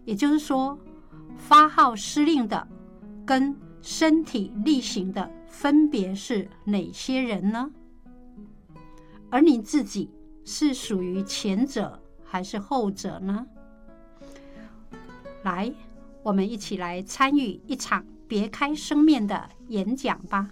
也就是说，发号施令的跟身体力行的分别是哪些人呢？而你自己是属于前者还是后者呢？来，我们一起来参与一场别开生面的演讲吧。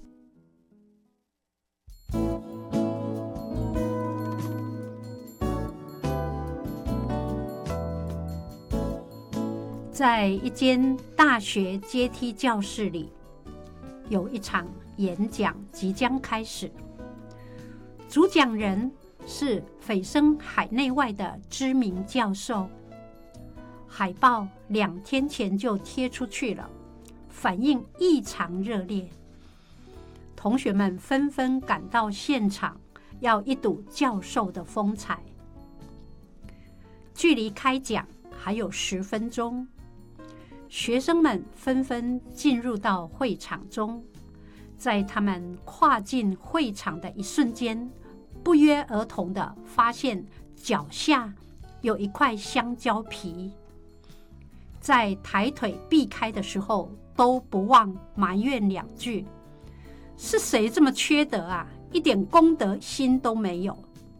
在一间大学阶梯教室里，有一场演讲即将开始。主讲人是蜚声海内外的知名教授，海报2天前就贴出去了，反应异常热烈。同学们纷纷赶到现场，要一睹教授的风采。距离开讲还有10分钟，学生们纷纷进入到会场中。在他们跨进会场的一瞬间，不约而同地发现脚下有一块香蕉皮。在抬腿避开的时候，都不忘埋怨2句：是谁这么缺德啊，一点公德心都没有。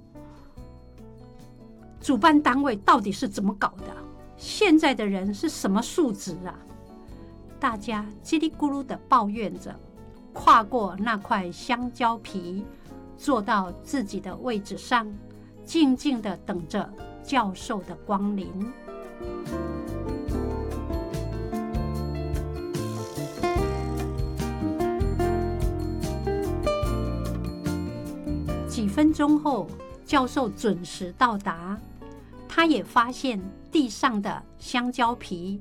主办单位到底是怎么搞的？现在的人是什么素质啊？大家叽里咕噜地抱怨着，跨过那块香蕉皮，坐到自己的位置上，静静地等着教授的光临。几分钟后，教授准时到达。他也发现地上的香蕉皮，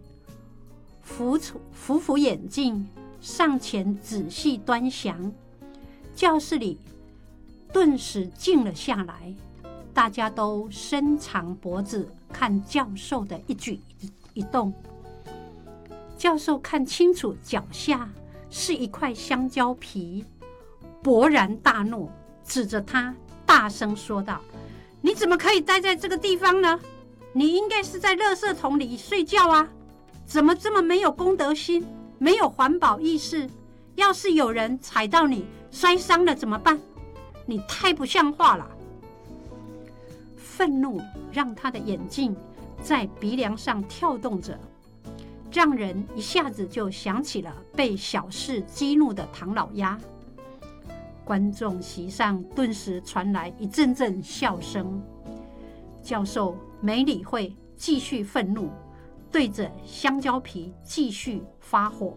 扶眼镜，上前仔细端详。教室里顿时静了下来，大家都伸长脖子看教授的一举一动。教授看清楚脚下是一块香蕉皮，勃然大怒，指着他大声说道：你怎么可以待在这个地方呢？你应该是在垃圾桶里睡觉啊！怎么这么没有公德心，没有环保意识？要是有人踩到你摔伤了怎么办？你太不像话了！愤怒让他的眼睛在鼻梁上跳动着，让人一下子就想起了被小事激怒的唐老鸭。观众席上顿时传来一阵阵笑声。教授没理会，继续愤怒，对着香蕉皮继续发火。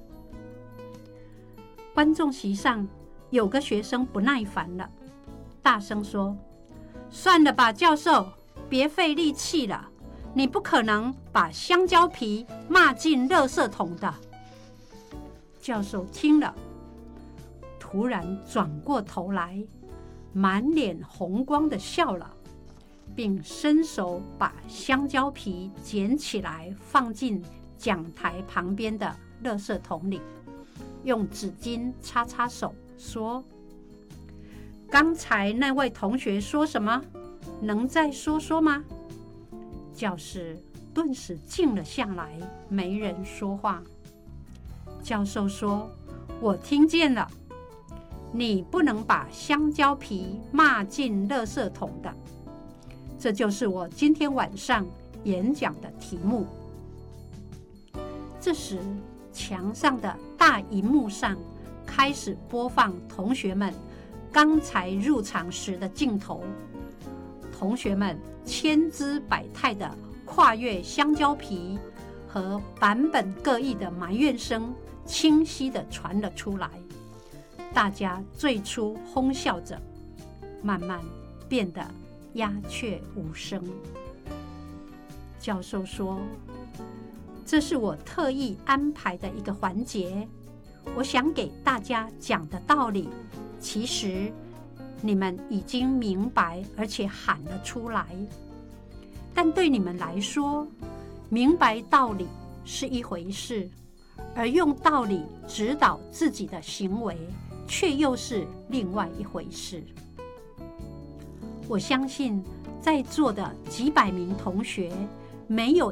观众席上有个学生不耐烦了，大声说：算了吧，教授，别费力气了，你不可能把香蕉皮骂进垃圾桶的。教授听了，突然转过头来，满脸红光地笑了，并伸手把香蕉皮捡起来放进讲台旁边的垃圾桶里，用纸巾擦擦手，说：刚才那位同学说什么？能再说说吗？教室顿时静了下来，没人说话。教授说：我听见了，你不能把香蕉皮骂进垃圾桶的。这就是我今天晚上演讲的题目。这时，墙上的大荧幕上开始播放同学们刚才入场时的镜头。同学们千姿百态的跨越香蕉皮和版本各异的埋怨声清晰地传了出来。大家最初哄笑着，慢慢变得鸦雀无声。教授说：这是我特意安排的一个环节，我想给大家讲的道理，其实你们已经明白，而且喊了出来。但对你们来说，明白道理是一回事，而用道理指导自己的行为，却又是另外一回事。我相信在座的几百名同学，没有